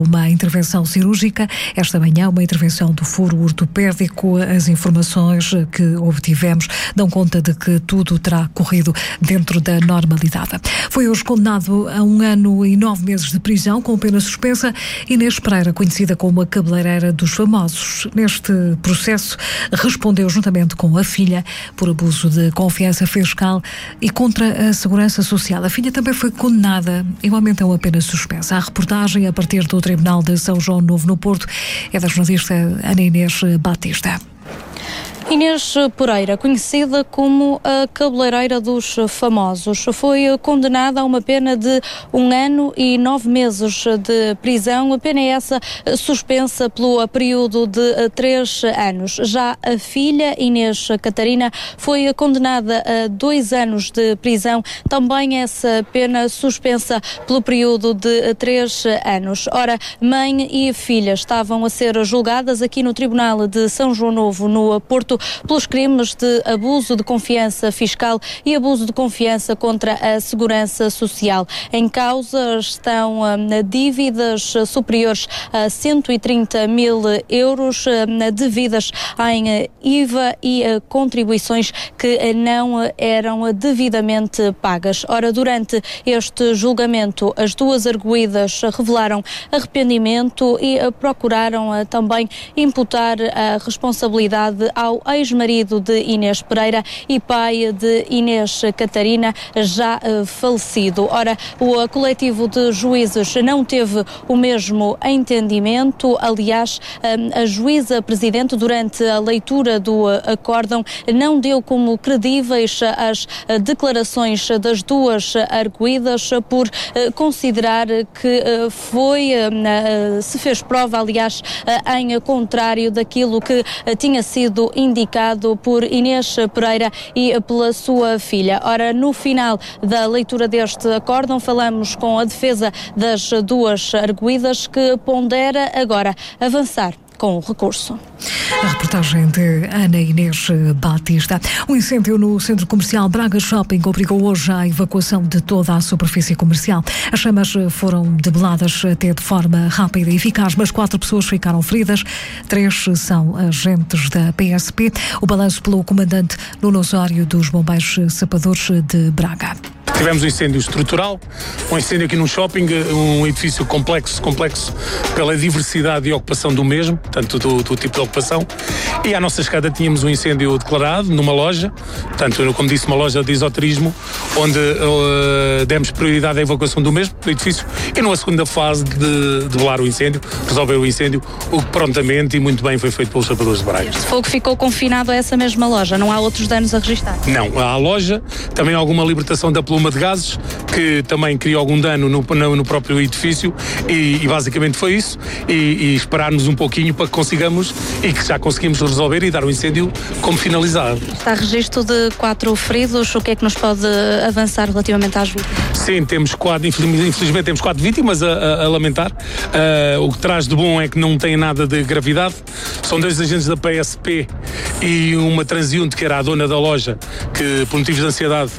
uma intervenção cirúrgica. Esta manhã, uma intervenção do furo ortopédico. As informações que obtivemos dão conta de que tudo terá corrido dentro da normalidade. Foi hoje condenado a 1 ano e 9 meses de prisão com pena suspensa Inês Pereira, conhecida como a cabeleireira dos famosos. Neste processo, respondeu juntamente com a filha por abuso de confiança fiscal e contra a segurança social. A filha também foi condenada igualmente a uma pena suspensa. A reportagem a partir do Tribunal de São João Novo no Porto é da jornalista Ana Inês Batista. Inês Pereira, conhecida como a cabeleireira dos famosos, foi condenada a uma pena de 1 ano e 9 meses de prisão. A pena é essa suspensa pelo período de 3 anos. Já a filha, Inês Catarina, foi condenada a 2 anos de prisão. Também essa pena suspensa pelo período de 3 anos. Ora, mãe e filha estavam a ser julgadas aqui no Tribunal de São João Novo, no Porto, pelos crimes de abuso de confiança fiscal e abuso de confiança contra a segurança social. Em causa estão dívidas superiores a 130 mil euros, devidas em IVA e contribuições que não eram devidamente pagas. Ora, durante este julgamento, as duas arguidas revelaram arrependimento e procuraram também imputar a responsabilidade ao ex-marido de Inês Pereira e pai de Inês Catarina, já falecido. Ora, o coletivo de juízes não teve o mesmo entendimento. Aliás, a juíza presidente, durante a leitura do acórdão, não deu como credíveis as declarações das duas arguidas por considerar que se fez prova, aliás, em contrário daquilo que tinha sido indicado por Inês Pereira e pela sua filha. Ora, no final da leitura deste acórdão, falamos com a defesa das duas arguidas, que pondera agora avançar com o recurso. A reportagem de Ana Inês Batista. Um incêndio no centro comercial Braga Shopping obrigou hoje à evacuação de toda a superfície comercial. As chamas foram debeladas até de forma rápida e eficaz, mas 4 pessoas ficaram feridas. 3 são agentes da PSP. O balanço pelo comandante Nuno Osório dos Bombeiros Sapadores de Braga. Tivemos um incêndio estrutural, um incêndio aqui num shopping, um edifício complexo pela diversidade de ocupação do mesmo, portanto do tipo de ocupação, e à nossa chegada tínhamos um incêndio declarado numa loja, portanto, como disse, uma loja de esoterismo, onde demos prioridade à evacuação do mesmo, do edifício, e numa segunda fase de debelar o incêndio, resolver o incêndio, o que prontamente e muito bem foi feito pelos sapadores de Braga. Este fogo ficou confinado a essa mesma loja, não há outros danos a registrar? Não, há a loja, também há alguma libertação da pluma de gases, que também criou algum dano no próprio edifício, e basicamente foi isso, e esperarmos um pouquinho para que consigamos, e que já conseguimos resolver e dar o incêndio como finalizado. Está registro de 4 feridos, o que é que nos pode avançar relativamente às vítimas? Sim, temos 4, infelizmente temos 4 vítimas a lamentar. O que traz de bom é que não tem nada de gravidade. São 2 agentes da PSP e uma transeunte que era a dona da loja, que por motivos de ansiedade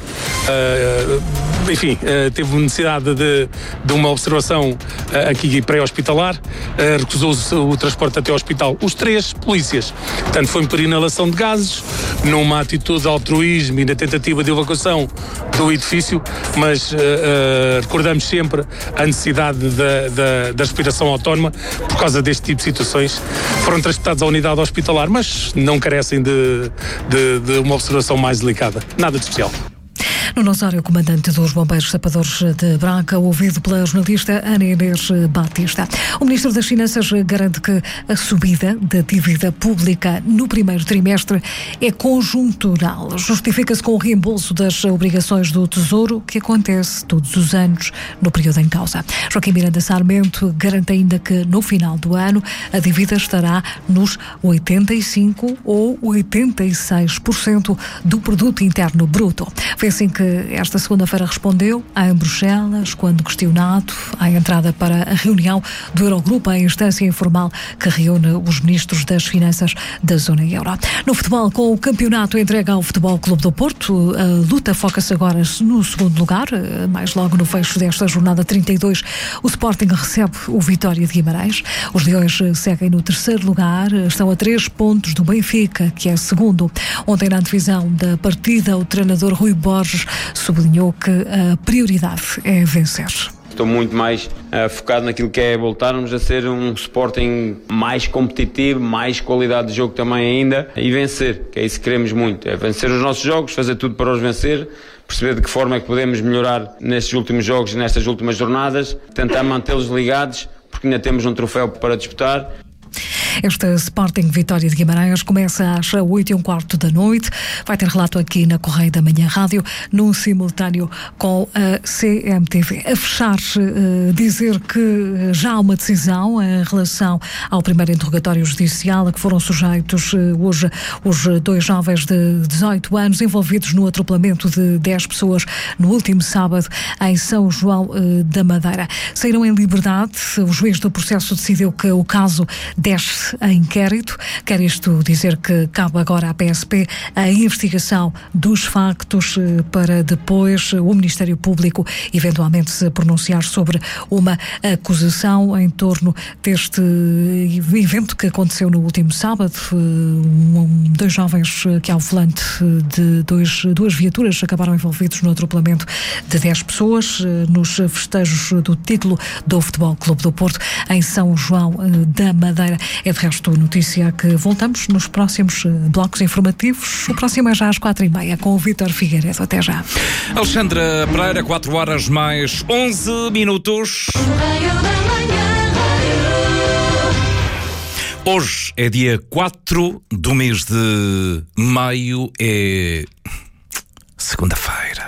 teve necessidade de uma observação aqui pré-hospitalar, recusou-se o transporte até ao hospital. Os 3 polícias, portanto, foi por inalação de gases, numa atitude de altruísmo e na tentativa de evacuação do edifício, mas recordamos sempre a necessidade da respiração autónoma por causa deste tipo de situações. Foram transportados à unidade hospitalar, mas não carecem de uma observação mais delicada. Nada de especial. Nuno Osório, comandante dos Bombeiros Sapadores de Braga, ouvido pela jornalista Ana Inês Batista. O Ministro das Finanças garante que a subida da dívida pública no primeiro trimestre é conjuntural. Justifica-se com o reembolso das obrigações do Tesouro, que acontece todos os anos no período em causa. Joaquim Miranda Sarmento garante ainda que no final do ano a dívida estará nos 85% ou 86% do produto interno bruto. Foi assim que que esta segunda-feira respondeu em Bruxelas, quando questionado à entrada para a reunião do Eurogrupo, a instância informal que reúne os ministros das Finanças da Zona Euro. No futebol, com o campeonato entregue ao Futebol Clube do Porto, a luta foca-se agora no segundo lugar. Mais logo no fecho desta jornada 32, o Sporting recebe o Vitória de Guimarães. Os Leões seguem no terceiro lugar, estão a 3 pontos do Benfica, que é segundo. Ontem, na divisão da partida, o treinador Rui Borges sublinhou que a prioridade é vencer. Estou muito mais focado naquilo que é voltarmos a ser um Sporting mais competitivo, mais qualidade de jogo também ainda, e vencer, que é isso que queremos muito, é vencer os nossos jogos, fazer tudo para os vencer, perceber de que forma é que podemos melhorar nestes últimos jogos e nestas últimas jornadas, tentar mantê-los ligados, porque ainda temos um troféu para disputar. Esta Sporting Vitória de Guimarães começa às 8h15 da noite. Vai ter relato aqui na Correio da Manhã Rádio, num simultâneo com a CMTV. A fechar, dizer que já há uma decisão em relação ao primeiro interrogatório judicial a que foram sujeitos hoje os 2 jovens de 18 anos envolvidos no atropelamento de 10 pessoas no último sábado em São João da Madeira. Saíram em liberdade. O juiz do processo decidiu que o caso desce a inquérito. Quer isto dizer que cabe agora à PSP a investigação dos factos para depois o Ministério Público eventualmente se pronunciar sobre uma acusação em torno deste evento que aconteceu no último sábado. 2 jovens que ao volante de 2 viaturas acabaram envolvidos no atropelamento de 10 pessoas nos festejos do título do Futebol Clube do Porto em São João da Madeira. É de resto notícia que voltamos nos próximos blocos informativos. O próximo é já às 4h30 com o Vítor Figueiredo. Até já. Alexandra Pereira, 4h mais 11 minutos. Hoje é dia 4 do mês de maio, é segunda-feira.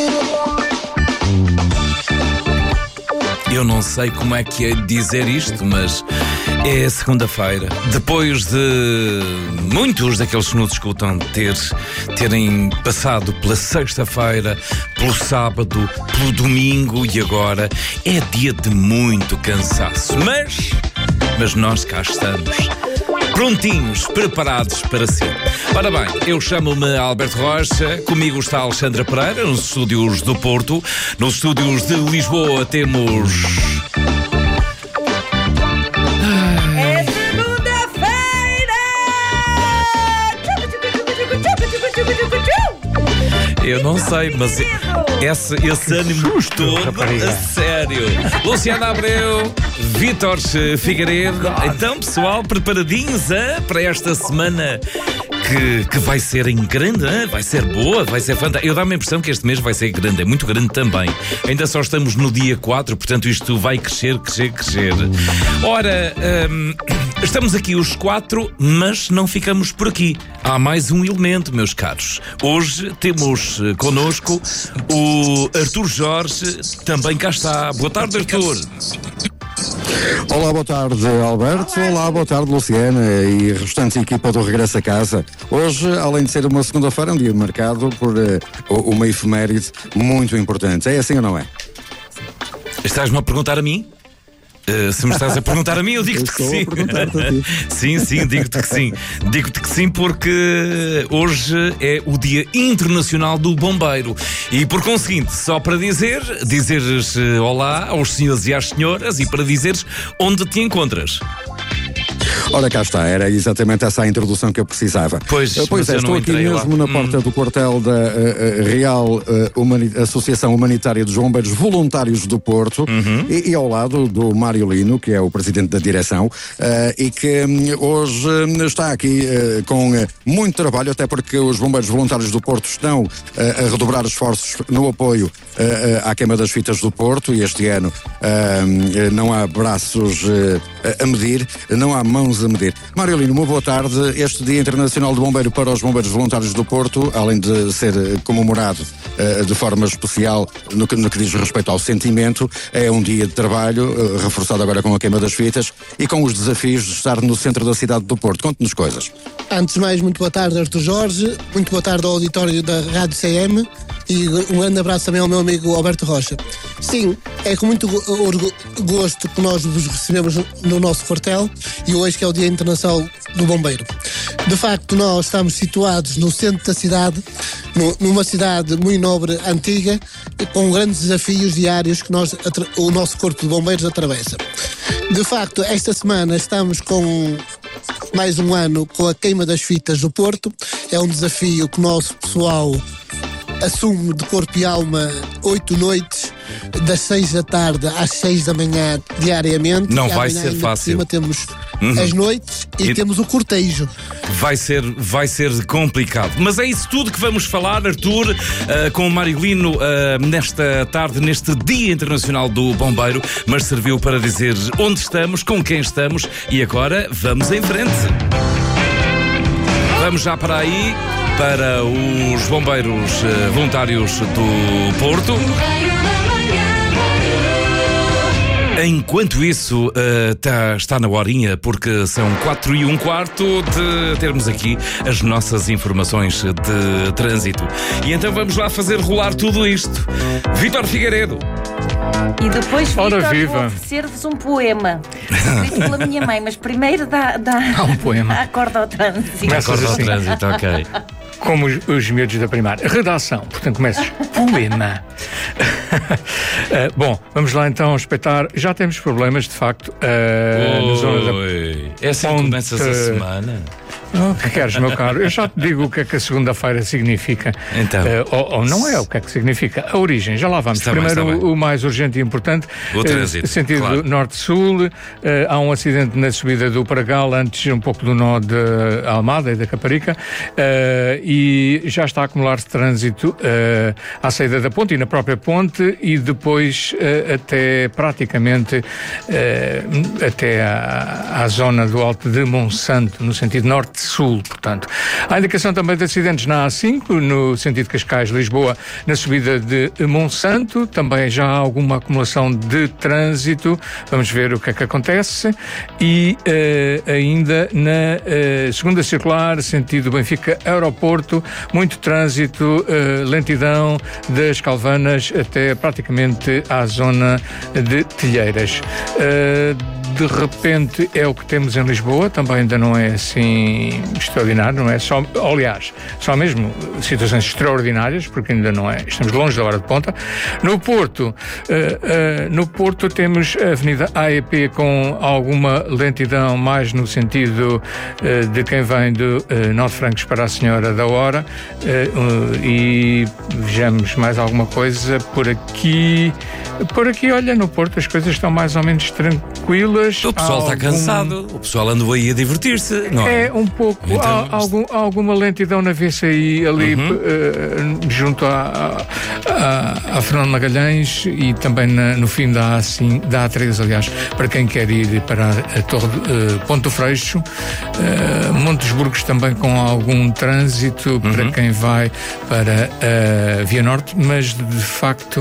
Eu não sei como é que é de dizer isto, mas é segunda-feira. Depois de muitos daqueles minutos que o estão terem passado pela sexta-feira, pelo sábado, pelo domingo e agora, é dia de muito cansaço. Mas nós cá estamos, prontinhos, preparados para si. Ora bem, eu chamo-me Alberto Rocha, comigo está Alexandra Pereira, nos estúdios do Porto. Nos estúdios de Lisboa temos... É segunda-feira! Eu não sei, mas esse ânimo todo, a sério. Luciana Abreu, Vítor Figueiredo. Então, pessoal, preparadinhos para esta semana que vai ser em grande, vai ser boa, vai ser fantástica. Eu dá-me a impressão que este mês vai ser grande, é muito grande também. Ainda só estamos no dia 4, portanto isto vai crescer. Ora, estamos aqui os 4, mas não ficamos por aqui. Há mais um elemento, meus caros. Hoje temos connosco o Artur Jorge, também cá está. Boa tarde, Artur. Olá, boa tarde, Alberto. Olá, boa tarde, Luciana e restante equipa do Regresso a Casa. Hoje, além de ser uma segunda-feira, é um dia marcado por uma efeméride muito importante. É assim ou não é? Estás-me a perguntar a mim? Se me estás a perguntar a mim, eu digo-te que sim. Sim, digo-te que sim. Digo-te que sim porque hoje é o Dia Internacional do Bombeiro. E por conseguinte, só para dizeres olá aos senhores e às senhoras e para dizeres onde te encontras. Ora, cá está, era exatamente essa a introdução que eu precisava. Pois é, estou aqui mesmo na porta do quartel da Real Associação Humanitária dos Bombeiros Voluntários do Porto e ao lado do Mário Lino, que é o presidente da direção, e que hoje está aqui com muito trabalho, até porque os Bombeiros Voluntários do Porto estão a redobrar esforços no apoio à queima das fitas do Porto, e este ano não há braços a medir, não há mãos a medir. Mário Lino, uma boa tarde. Este Dia Internacional do Bombeiro para os Bombeiros Voluntários do Porto, além de ser comemorado de forma especial no que diz respeito ao sentimento, é um dia de trabalho, reforçado agora com a queima das fitas e com os desafios de estar no centro da cidade do Porto. Conte-nos coisas. Antes de mais, muito boa tarde, Artur Jorge. Muito boa tarde ao auditório da Rádio CM. E um grande abraço também ao meu amigo Alberto Rocha. Sim, é com muito gosto que nós vos recebemos no nosso quartel e hoje que é o Dia Internacional do Bombeiro. De facto, nós estamos situados no centro da cidade, numa cidade muito nobre, antiga, com grandes desafios diários que o nosso Corpo de Bombeiros atravessa. De facto, esta semana estamos com mais um ano com a queima das fitas do Porto. É um desafio que o nosso pessoal assume de corpo e alma 8 noites, das 6 da tarde às 6 da manhã diariamente. Não vai ser fácil. Cima temos as noites e temos o cortejo. Vai ser complicado. Mas é isso tudo que vamos falar, Arthur, com o Marilino nesta tarde, neste Dia Internacional do Bombeiro. Mas serviu para dizer onde estamos, com quem estamos e agora vamos em frente. Vamos já para aí, para os bombeiros voluntários do Porto. Enquanto isso, está na horinha, porque são 4:15 de termos aqui as nossas informações de trânsito. E então vamos lá fazer rolar tudo isto. Vítor Figueiredo. E depois, Vítor, vou oferecer-vos um poema escrito pela minha mãe, mas primeiro dá um poema. Acorda ao trânsito. Acorda ao trânsito, ok. Como os miúdos da primária. Redação, portanto começas poema. Bom, vamos lá então espreitar. Já temos problemas, de facto, na zona da... É assim que começas a semana? O que queres, meu caro? Eu já te digo o que é que a segunda-feira significa. Então. Ou não é o que é que significa. A origem, já lá vamos. Primeiro, o mais urgente e importante. O trânsito. Sentido claro. Norte-Sul. Há um acidente na subida do Paragal, antes um pouco do nó de Almada e da Caparica. E já está a acumular-se trânsito à saída da ponte e na própria ponte e depois até praticamente até à zona do Alto de Monsanto, no sentido norte-sul, portanto. Há indicação também de acidentes na A5, no sentido Cascais-Lisboa, na subida de Monsanto. Também já há alguma acumulação de trânsito. Vamos ver o que é que acontece. E ainda na segunda circular, sentido Benfica-Aeroporto, muito trânsito, lentidão das Calvanas até praticamente à zona de Telheiras. De repente é o que temos em Lisboa, também ainda não é assim extraordinário, não é só, aliás, só mesmo situações extraordinárias, porque ainda não é, estamos longe da hora de ponta. No Porto temos a Avenida AEP com alguma lentidão, mais no sentido de quem vem do Norte Francos para a Senhora da Hora, e vejamos mais alguma coisa por aqui, olha, no Porto as coisas estão mais ou menos tranquilas. O pessoal está cansado, o pessoal andou aí a divertir-se, não é? É um pouco, então, alguma lentidão na VCI ali, junto à Fernando Magalhães e também no fim da A3, aliás, para quem quer ir para a Torre Ponto do Freixo. Montes Burgos também com algum trânsito para quem vai para a Via Norte, mas de facto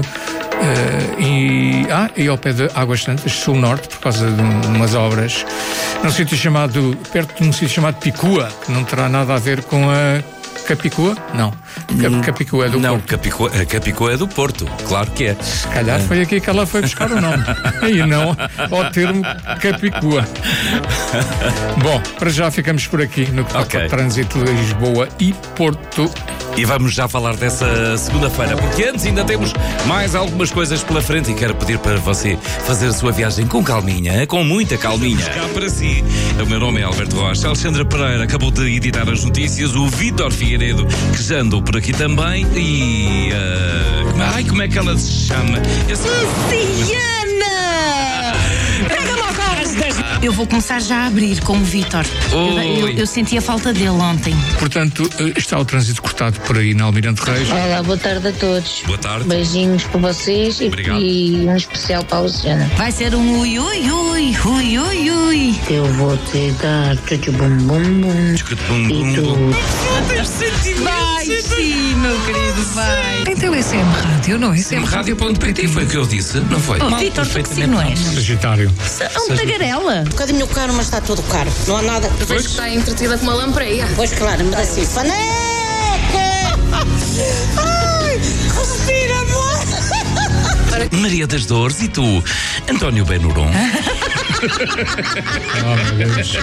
e ao pé de Águas Santas, Sul-Norte, por causa de umas obras perto de um sítio chamado Picua, que não terá nada a ver com a Capicua? Não. Capicua é do Porto. Não, Capicua é do Porto, claro que é. Se calhar foi aqui que ela foi buscar o nome. E não ao termo Capicua. Bom, para já ficamos por aqui no que toca ao trânsito de Lisboa e Porto. E vamos já falar dessa segunda-feira, porque antes ainda temos mais algumas coisas pela frente e quero pedir para você fazer a sua viagem com calminha, com muita calminha. Cá para si. O meu nome é Alberto Rocha. Alexandra Pereira acabou de editar as notícias. O Vítor Figueiredo, que já andou por aqui também. E... como é que ela se chama? Eu vou começar já a abrir com o Vítor. Eu senti a falta dele ontem. Portanto, está o trânsito cortado por aí na Almirante Reis. Olá, boa tarde a todos. Boa tarde. Beijinhos para vocês. Obrigado. E um especial para a Luciana. Vai ser um ui, ui, ui, ui, ui, ui. Eu vou te dar tchuchu bum bum bum. E tu... Vai sim, meu querido, vai. Então é SM Rádio, não é? smradio.pt foi o que eu disse, não foi? Vítor, tu que signo és? Sagitário. É um tagarela. Um bocadinho caro, mas está tudo caro. Não há nada. Depois que está entretida com uma lampreia. Pois claro, mas assim, faneca! Ai! Maria das Dores, e tu, António Benuron? Oh, meu Deus.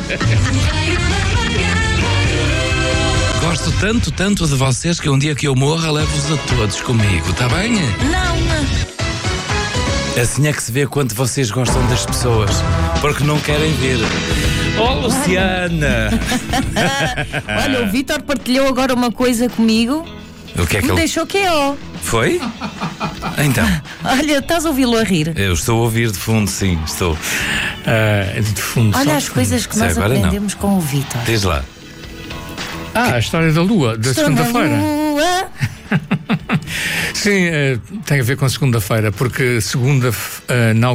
Gosto tanto de vocês que um dia que eu morra levo-vos a todos comigo, está bem? Não. Assim é que se vê quanto vocês gostam das pessoas, porque não querem ver. Oh, Luciana! Olha, o Vítor partilhou agora uma coisa comigo. O que é que me ele... deixou QO. Foi? Então. Olha, estás a ouvi-lo a rir? Eu estou a ouvir de fundo, sim, estou. De fundo. Olha as coisas que nós aprendemos com o Vítor. Diz lá. A história da Lua, da segunda-feira. Sim, tem a ver com segunda-feira, porque segunda, na